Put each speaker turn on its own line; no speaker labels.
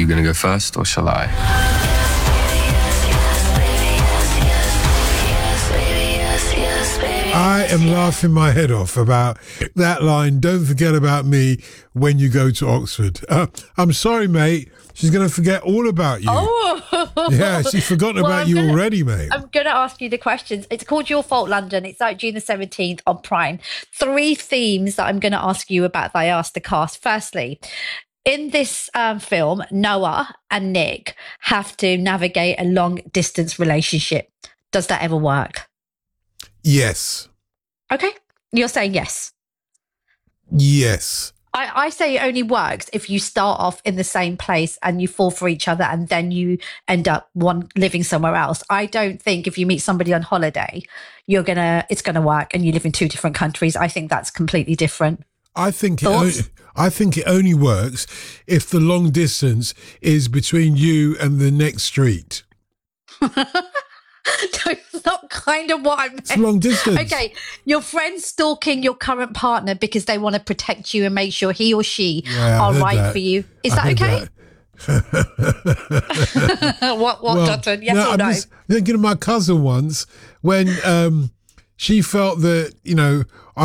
you going to go first or shall I?
I am laughing my head off about that line. Don't forget about me when you go to Oxford. I'm sorry, mate. She's going to forget all about you.
Oh,
Yeah, she's forgotten about you already, mate.
I'm going to ask you the questions. It's called Your Fault London. It's out June the 17th on Prime. 3 themes that I'm going to ask you about that I asked the cast. Firstly, in this film, Noah and Nick have to navigate a long distance relationship. Does that ever work?
Yes.
Okay. You're saying yes.
Yes.
I say it only works if you start off in the same place and you fall for each other and then you end up living somewhere else. I don't think if you meet somebody on holiday, it's gonna work and you live in 2 different countries. I think that's completely different.
I think it only works if the long distance is between you and the next street.
That's not kind of what I meant.
It's long distance.
Okay, your friend's stalking your current partner because they want to protect you and make sure he or she are right for you. Is that okay? What, Dutton? Yes or no?
I'm just thinking of my cousin once when she felt that,